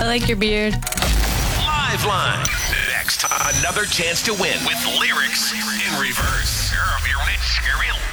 like your beard. Liveline. Next, another chance to win with lyrics in reverse.